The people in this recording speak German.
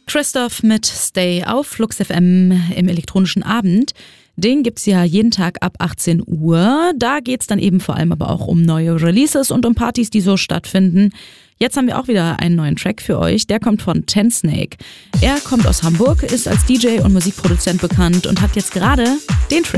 Christoph mit Stay auf Flux FM im elektronischen Abend. Den gibt's ja jeden Tag ab 18 Uhr. Da geht's dann eben vor allem aber auch um neue Releases und um Partys, die so stattfinden. Jetzt haben wir auch wieder einen neuen Track für euch. Der kommt von Tensnake. Er kommt aus Hamburg, ist als DJ und Musikproduzent bekannt und hat jetzt gerade den Track